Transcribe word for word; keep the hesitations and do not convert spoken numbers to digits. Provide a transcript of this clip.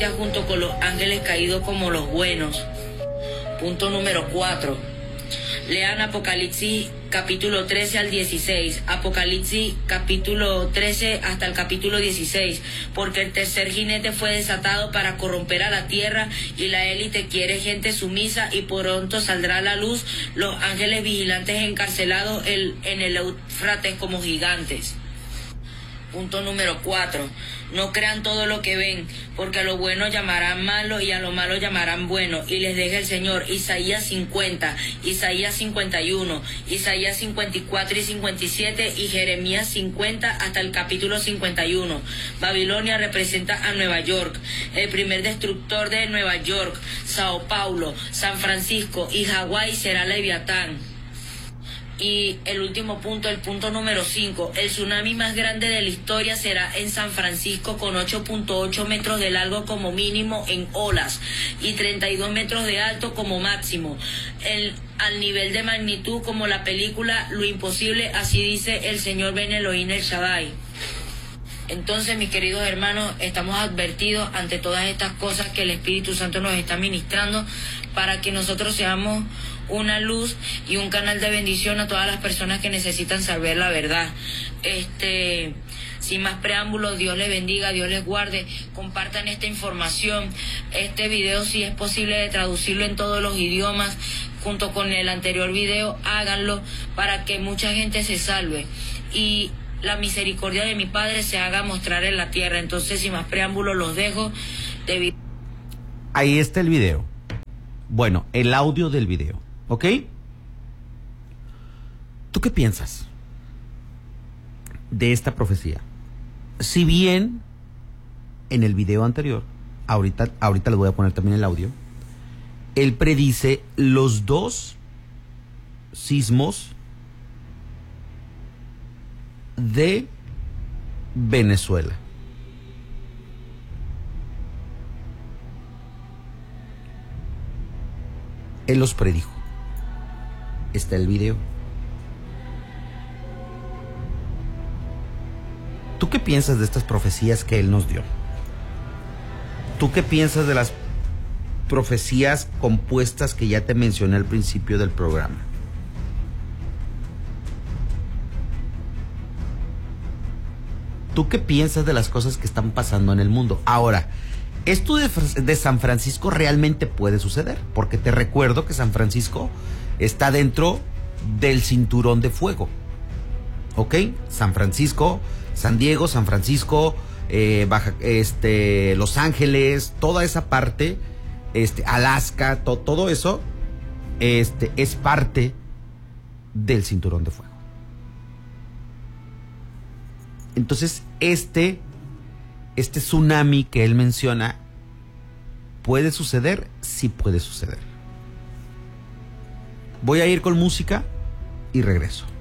bestia junto con los ángeles caídos como los buenos. Punto número cuatro. Lean Apocalipsis capítulo trece al dieciséis, Apocalipsis capítulo trece hasta el capítulo dieciséis, porque el tercer jinete fue desatado para corromper a la tierra y la élite quiere gente sumisa y pronto saldrá a la luz los ángeles vigilantes encarcelados el, en el Éufrates como gigantes. Punto número cuatro. No crean todo lo que ven, porque a lo bueno llamarán malo y a lo malo llamarán bueno, y les deja el Señor. Isaías cincuenta, Isaías cincuenta y uno, Isaías cincuenta y cuatro y cincuenta y siete y Jeremías cincuenta hasta el capítulo cincuenta y uno. Babilonia representa a Nueva York, el primer destructor de Nueva York, Sao Paulo, San Francisco y Hawái será Leviatán. Y el último punto, el punto número cinco, el tsunami más grande de la historia será en San Francisco con ocho punto ocho metros de largo como mínimo en olas y treinta y dos metros de alto como máximo, el, al nivel de magnitud como la película Lo Imposible, así dice el señor Ben Elohim El Shaddai. Entonces, mis queridos hermanos, estamos advertidos ante todas estas cosas que el Espíritu Santo nos está ministrando para que nosotros seamos una luz y un canal de bendición a todas las personas que necesitan saber la verdad. Este, sin más preámbulos, Dios les bendiga, Dios les guarde, compartan esta información, este video si es posible de traducirlo en todos los idiomas, junto con el anterior video, háganlo para que mucha gente se salve y la misericordia de mi Padre se haga mostrar en la tierra. Entonces, sin más preámbulos, los dejo. De... Ahí está el video. Bueno, el audio del video, ¿ok? ¿Tú qué piensas de esta profecía? Si bien en el video anterior, ahorita, ahorita les voy a poner también el audio, él predice los dos sismos de Venezuela. Él los predijo. Está el video. ¿Tú qué piensas de estas profecías que él nos dio? ¿Tú qué piensas de las profecías compuestas que ya te mencioné al principio del programa? ¿Tú qué piensas de las cosas que están pasando en el mundo? Ahora, esto de, de San Francisco realmente puede suceder, porque te recuerdo que San Francisco está dentro del cinturón de fuego. ¿Ok? San Francisco, San Diego, San Francisco, eh, Baja, este, Los Ángeles, toda esa parte, este, Alaska, to, todo eso, este, es parte del cinturón de fuego. Entonces, este, este tsunami que él menciona, ¿puede suceder? Sí puede suceder. Voy a ir con música y regreso.